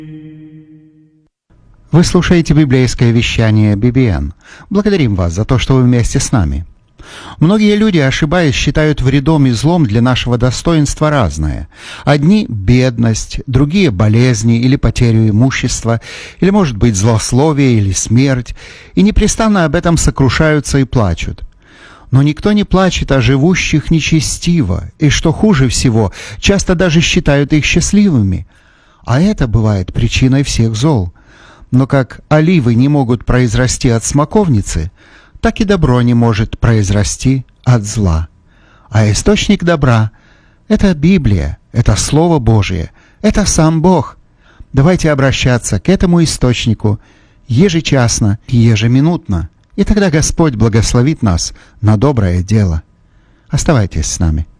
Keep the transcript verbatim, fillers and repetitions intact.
Вы слушаете библейское вещание би би эн. Благодарим вас за то, что вы вместе с нами. Многие люди, ошибаясь, считают вредом и злом для нашего достоинства разное. Одни – бедность, другие – болезни или потерю имущества, или, может быть, злословие или смерть, и непрестанно об этом сокрушаются и плачут. Но никто не плачет о живущих нечестиво, и, что хуже всего, часто даже считают их счастливыми. А это бывает причиной всех зол. Но как оливы не могут произрасти от смоковницы, так и добро не может произрасти от зла. А источник добра — это Библия, это Слово Божие, это сам Бог. Давайте обращаться к этому источнику ежечасно и ежеминутно, и тогда Господь благословит нас на доброе дело. Оставайтесь с нами.